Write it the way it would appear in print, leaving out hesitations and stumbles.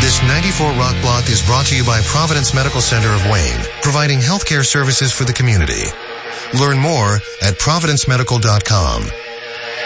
This 94 Rock Block is brought to you by Providence Medical Center of Wayne, providing healthcare services for the community. Learn more at providencemedical.com.